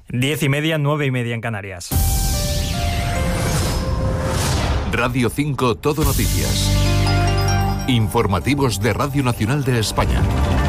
10:30, 9:30 en Canarias. Radio 5 Todo Noticias. Informativos de Radio Nacional de España.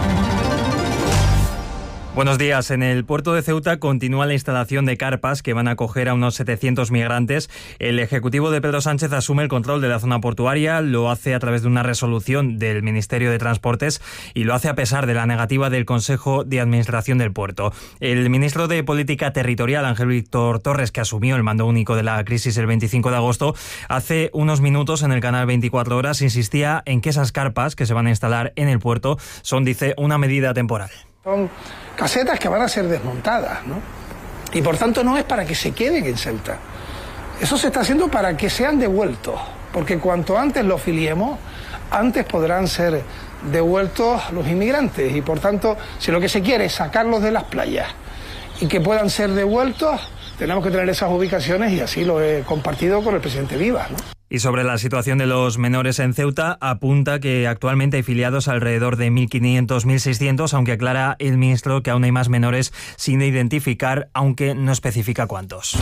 Buenos días. En el puerto de Ceuta continúa la instalación de carpas que van a acoger a unos 700 migrantes. El Ejecutivo de Pedro Sánchez asume el control de la zona portuaria, lo hace a través de una resolución del Ministerio de Transportes y lo hace a pesar de la negativa del Consejo de Administración del puerto. El ministro de Política Territorial, Ángel Víctor Torres, que asumió el mando único de la crisis el 25 de agosto, hace unos minutos en el canal 24 Horas insistía en que esas carpas que se van a instalar en el puerto son, dice, una medida temporal. Son casetas que van a ser desmontadas, ¿no? Y por tanto no es para que se queden en Ceuta. Eso se está haciendo para que sean devueltos, porque cuanto antes los filiemos, antes podrán ser devueltos los inmigrantes. Y por tanto, si lo que se quiere es sacarlos de las playas y que puedan ser devueltos, tenemos que tener esas ubicaciones y así lo he compartido con el presidente Vivas, ¿no? Y sobre la situación de los menores en Ceuta, apunta que actualmente hay filiados alrededor de 1.500, 1.600, aunque aclara el ministro que aún hay más menores sin identificar, aunque no especifica cuántos.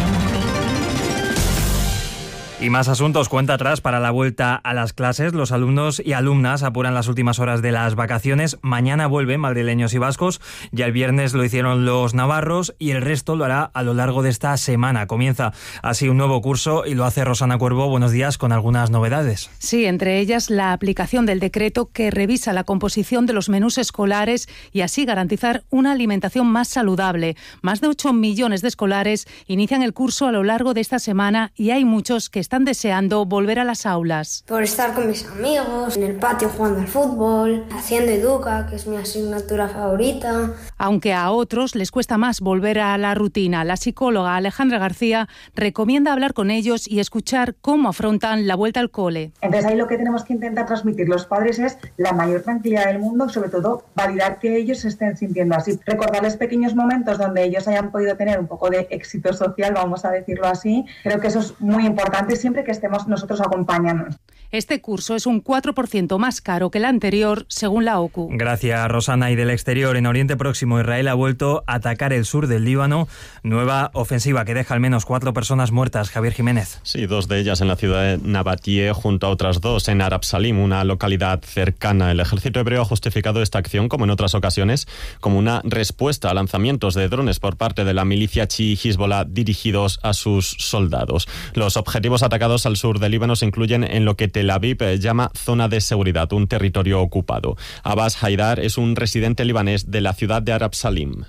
Y más asuntos. Cuenta atrás para la vuelta a las clases. Los alumnos y alumnas apuran las últimas horas de las vacaciones. Mañana vuelven madrileños y vascos. Ya el viernes lo hicieron los navarros y el resto lo hará a lo largo de esta semana. Comienza así un nuevo curso y lo hace Rosana Cuervo. Buenos días, con algunas novedades. Sí, entre ellas la aplicación del decreto que revisa la composición de los menús escolares y así garantizar una alimentación más saludable. Más de 8 millones de escolares inician el curso a lo largo de esta semana y hay muchos que están deseando volver a las aulas. Por estar con mis amigos, en el patio jugando al fútbol, haciendo educa, que es mi asignatura favorita. Aunque a otros les cuesta más volver a la rutina, la psicóloga Alejandra García recomienda hablar con ellos y escuchar cómo afrontan la vuelta al cole. Entonces ahí lo que tenemos que intentar transmitir los padres es la mayor tranquilidad del mundo, sobre todo validar que ellos se estén sintiendo así, recordarles pequeños momentos donde ellos hayan podido tener un poco de éxito social, vamos a decirlo así. Creo que eso es muy importante siempre que estemos nosotros acompañándonos. Este curso es un 4% más caro que el anterior, según la OCU. Gracias, Rosana. Y del exterior, en Oriente Próximo, Israel ha vuelto a atacar el sur del Líbano. Nueva ofensiva que deja al menos 4 personas muertas. Javier Jiménez. Sí, 2 de ellas en la ciudad de Nabatie, junto a otras 2 en Arab Salim, una localidad cercana. El ejército hebreo ha justificado esta acción, como en otras ocasiones, como una respuesta a lanzamientos de drones por parte de la milicia chií Hezbollah dirigidos a sus soldados. Los objetivos atacados al sur del Líbano se incluyen en lo que Tel Aviv llama zona de seguridad, un territorio ocupado. Abbas Haidar es un residente libanés de la ciudad de Arab Salim.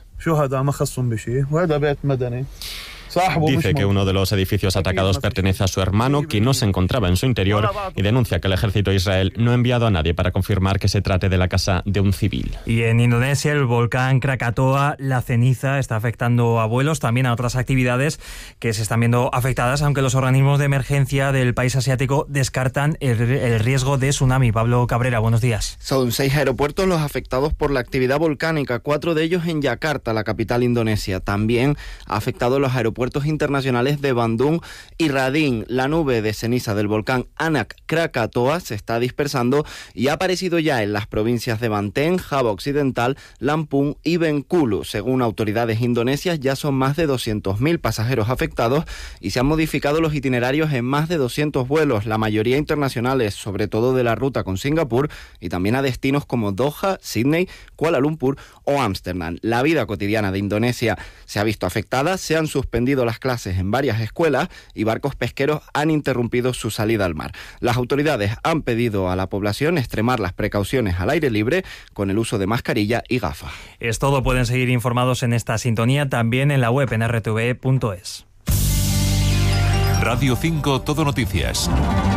Dice que uno de los edificios atacados pertenece a su hermano, que no se encontraba en su interior, y denuncia que el ejército de Israel no ha enviado a nadie para confirmar que se trate de la casa de un civil. Y en Indonesia, el volcán Krakatoa, la ceniza, está afectando a vuelos, también a otras actividades que se están viendo afectadas, aunque los organismos de emergencia del país asiático descartan el riesgo de tsunami. Pablo Cabrera, buenos días. Son 6 aeropuertos los afectados por la actividad volcánica, 4 de ellos en Yakarta, la capital indonesia. También ha afectado los aeropuertos internacionales de Bandung y Rading. La nube de ceniza del volcán Anak Krakatoa se está dispersando y ha aparecido ya en las provincias de Banten, Java Occidental, Lampung y Bengkulu. Según autoridades indonesias, ya son más de 200.000 pasajeros afectados y se han modificado los itinerarios en más de 200 vuelos, la mayoría internacionales, sobre todo de la ruta con Singapur y también a destinos como Doha, Sydney, Kuala Lumpur o Ámsterdam. La vida cotidiana de Indonesia se ha visto afectada, se han suspendido las clases en varias escuelas y barcos pesqueros han interrumpido su salida al mar. Las autoridades han pedido a la población extremar las precauciones al aire libre con el uso de mascarilla y gafas. Es todo, pueden seguir informados en esta sintonía, también en la web en rtve.es. Radio 5 Todo Noticias.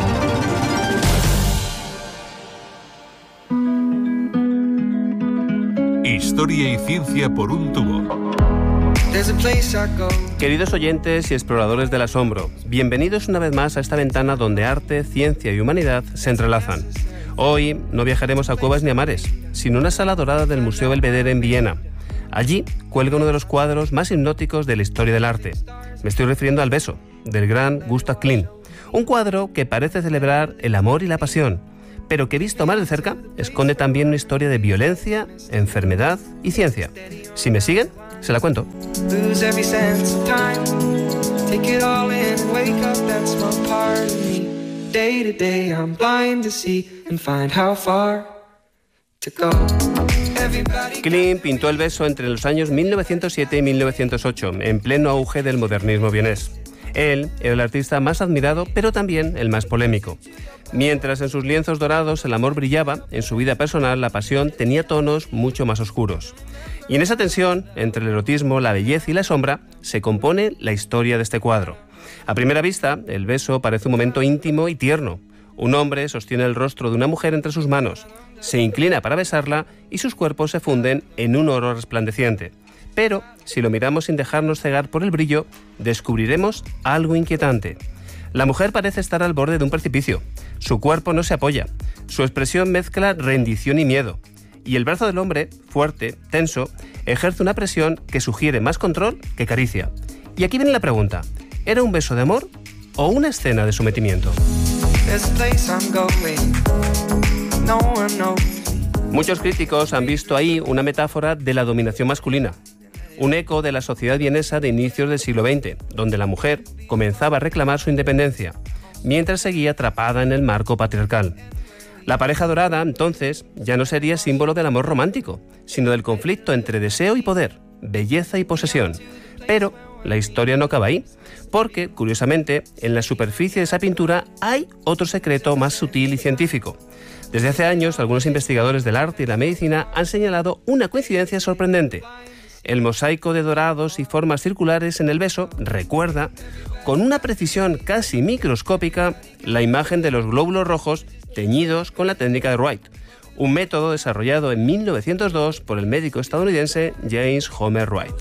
Historia y ciencia por un tubo. Queridos oyentes y exploradores del asombro, bienvenidos una vez más a esta ventana donde arte, ciencia y humanidad se entrelazan. Hoy no viajaremos a cuevas ni a mares, sino a una sala dorada del Museo Belvedere en Viena. Allí cuelga uno de los cuadros más hipnóticos de la historia del arte. Me estoy refiriendo al Beso, del gran Gustav Klimt. Un cuadro que parece celebrar el amor y la pasión, pero que visto más de cerca esconde también una historia de violencia, enfermedad y ciencia. Si me siguen, se la cuento. lose every sense of time. Take it all in and wake up that small part of me. Day to day I'm blind to see and find how far to go. Klim pintó el beso entre los años 1907 y 1908, en pleno auge del modernismo vienés. Él era el artista más admirado, pero también el más polémico. Mientras en sus lienzos dorados el amor brillaba, en su vida personal la pasión tenía tonos mucho más oscuros. Y en esa tensión, entre el erotismo, la belleza y la sombra, se compone la historia de este cuadro. A primera vista, el beso parece un momento íntimo y tierno. Un hombre sostiene el rostro de una mujer entre sus manos, se inclina para besarla y sus cuerpos se funden en un oro resplandeciente. Pero, si lo miramos sin dejarnos cegar por el brillo, descubriremos algo inquietante. La mujer parece estar al borde de un precipicio. Su cuerpo no se apoya. Su expresión mezcla rendición y miedo. Y el brazo del hombre, fuerte, tenso, ejerce una presión que sugiere más control que caricia. Y aquí viene la pregunta. ¿Era un beso de amor o una escena de sometimiento? Muchos críticos han visto ahí una metáfora de la dominación masculina, un eco de la sociedad vienesa de inicios del siglo XX, donde la mujer comenzaba a reclamar su independencia, mientras seguía atrapada en el marco patriarcal. La pareja dorada, entonces, ya no sería símbolo del amor romántico, sino del conflicto entre deseo y poder, belleza y posesión. Pero la historia no acaba ahí, porque, curiosamente, en la superficie de esa pintura hay otro secreto más sutil y científico. Desde hace años, algunos investigadores del arte y la medicina han señalado una coincidencia sorprendente. El mosaico de dorados y formas circulares en el beso recuerda, con una precisión casi microscópica, la imagen de los glóbulos rojos teñidos con la técnica de Wright, un método desarrollado en 1902 por el médico estadounidense James Homer Wright.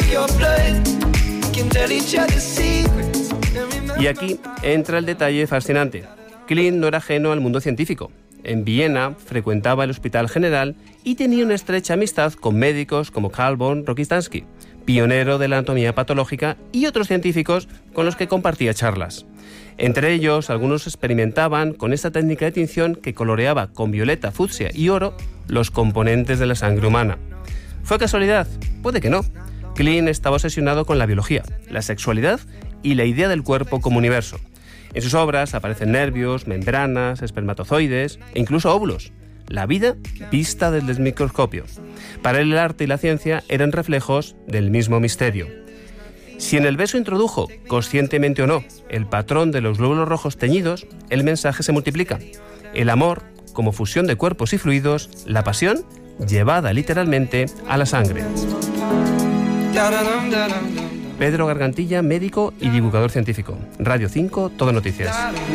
Y aquí entra el detalle fascinante. Klim no era ajeno al mundo científico. En Viena frecuentaba el Hospital General y tenía una estrecha amistad con médicos como Carl von Rokitansky, pionero de la anatomía patológica, y otros científicos con los que compartía charlas. Entre ellos, algunos experimentaban con esta técnica de tinción que coloreaba con violeta, fucsia y oro los componentes de la sangre humana. ¿Fue casualidad? Puede que no. Klim estaba obsesionado con la biología, la sexualidad y la idea del cuerpo como universo. En sus obras aparecen nervios, membranas, espermatozoides e incluso óvulos. La vida vista desde el microscopio. Para él el arte y la ciencia eran reflejos del mismo misterio. Si en el beso introdujo, conscientemente o no, el patrón de los glóbulos rojos teñidos, el mensaje se multiplica. El amor, como fusión de cuerpos y fluidos, la pasión, llevada literalmente a la sangre. Pedro Gargantilla, médico y divulgador científico. Radio 5, Todo Noticias.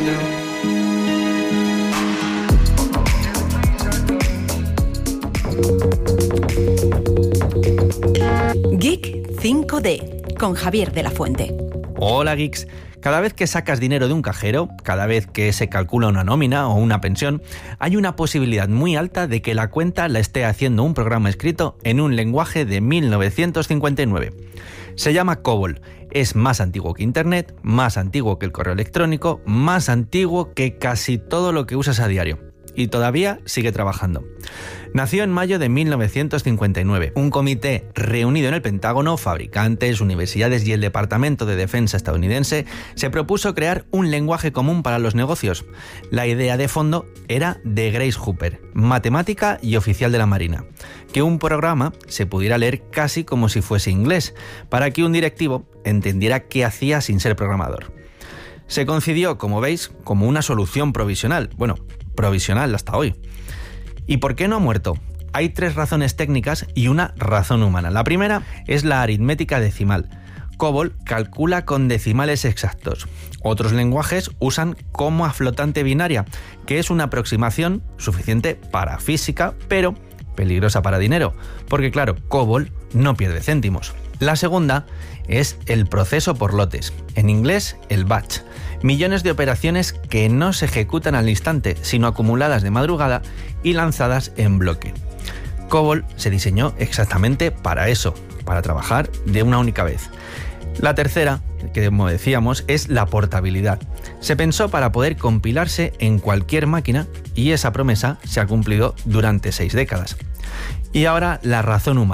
Geek 5D, con Javier de la Fuente. Hola geeks. Cada vez que sacas dinero de un cajero, cada vez que se calcula una nómina o una pensión, hay una posibilidad muy alta de que la cuenta la esté haciendo un programa escrito en un lenguaje de 1959. Se llama COBOL. Es más antiguo que Internet, más antiguo que el correo electrónico, más antiguo que casi todo lo que usas a diario. Y todavía sigue trabajando. Nació en mayo de 1959. Un comité reunido en el Pentágono, fabricantes, universidades y el Departamento de Defensa estadounidense se propuso crear un lenguaje común para los negocios. La idea de fondo era de Grace Hopper, matemática y oficial de la Marina, que un programa se pudiera leer casi como si fuese inglés, para que un directivo entendiera qué hacía sin ser programador. Se concibió, como veis, como una solución provisional. Bueno, provisional hasta hoy. ¿Y por qué no ha muerto? Hay 3 razones técnicas y una razón humana. La primera es la aritmética decimal. COBOL calcula con decimales exactos. Otros lenguajes usan coma flotante binaria, que es una aproximación suficiente para física, pero peligrosa para dinero, porque claro, COBOL no pierde céntimos. La segunda es el proceso por lotes, en inglés el batch. Millones de operaciones que no se ejecutan al instante, sino acumuladas de madrugada y lanzadas en bloque. COBOL se diseñó exactamente para eso, para trabajar de una única vez. La tercera, que como decíamos, es la portabilidad. Se pensó para poder compilarse en cualquier máquina y esa promesa se ha cumplido durante 6 décadas. Y ahora la razón humana.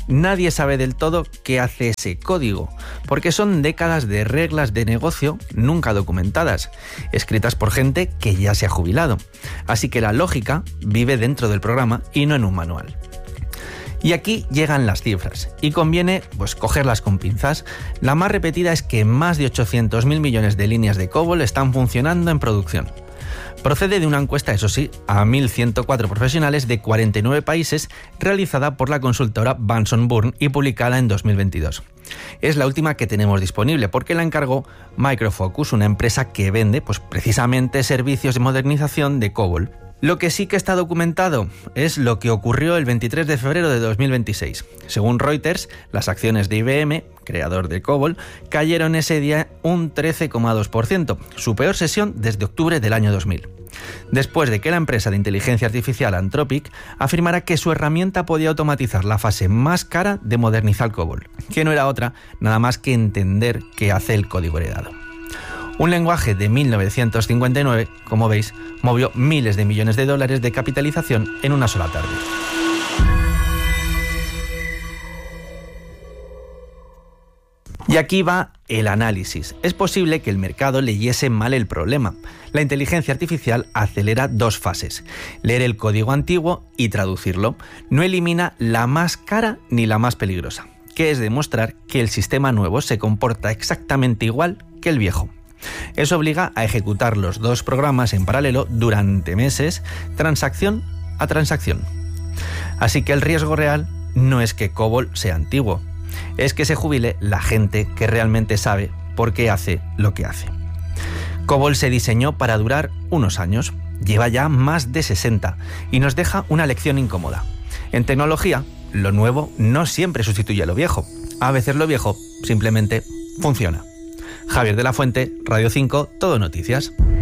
nadie sabe del todo qué hace ese código, porque son décadas de reglas de negocio nunca documentadas, escritas por gente que ya se ha jubilado. Así que la lógica vive dentro del programa y no en un manual. Y aquí llegan las cifras, y conviene cogerlas con pinzas. La más repetida es que más de 800.000 millones de líneas de COBOL están funcionando en producción. Procede de una encuesta, eso sí, a 1.104 profesionales de 49 países, realizada por la consultora Bunsen Burn y publicada en 2022. Es la última que tenemos disponible porque la encargó Micro Focus, una empresa que vende precisamente servicios de modernización de COBOL. Lo que sí que está documentado es lo que ocurrió el 23 de febrero de 2026. Según Reuters, las acciones de IBM, creador de COBOL, cayeron ese día un 13,2%, su peor sesión desde octubre del año 2000. Después de que la empresa de inteligencia artificial Anthropic afirmara que su herramienta podía automatizar la fase más cara de modernizar COBOL, que no era otra nada más que entender qué hace el código heredado. Un lenguaje de 1959, como veis, movió miles de millones de dólares de capitalización en una sola tarde. Y aquí va el análisis. Es posible que el mercado leyese mal el problema. La inteligencia artificial acelera dos fases: leer el código antiguo y traducirlo. No elimina la más cara ni la más peligrosa, que es demostrar que el sistema nuevo se comporta exactamente igual que el viejo. Eso obliga a ejecutar los dos programas en paralelo durante meses, transacción a transacción. Así que el riesgo real no es que COBOL sea antiguo, es que se jubile la gente que realmente sabe por qué hace lo que hace. COBOL se diseñó para durar unos años, lleva ya más de 60 y nos deja una lección incómoda. En tecnología, lo nuevo no siempre sustituye a lo viejo. A veces lo viejo simplemente funciona. Javier de la Fuente, Radio 5, Todo Noticias.